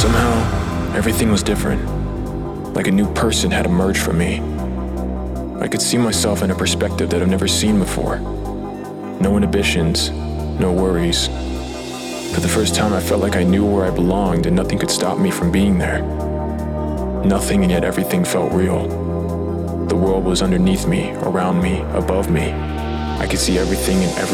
Somehow, everything was different, like a new person had emerged from me. I could see myself in a perspective that I've never seen before. No inhibitions, no worries. For the first time, I felt like I knew where I belonged and nothing could stop me from being there. Nothing, and yet everything felt real. The world was underneath me, around me, above me. I could see everything and everything